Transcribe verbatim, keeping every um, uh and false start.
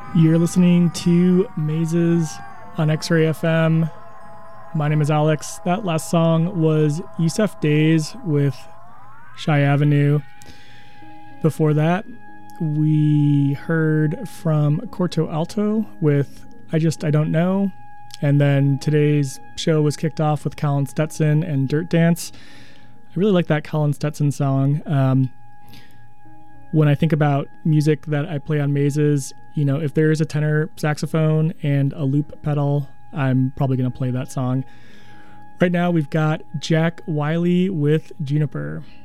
You're listening to Mazes on X-Ray F M. My name is Alex. That last song was Yusef Days with Shy Avenue. Before that, we heard from Corto Alto with I Just I Don't Know. And then today's show was kicked off with Colin Stetson and Dirt Dance. I really like that Colin Stetson song. Um, when I think about music that I play on Mazes, you know, if there is a tenor saxophone and a loop pedal, I'm probably going to play that song. Right now, we've got Jack Wiley with Juniper.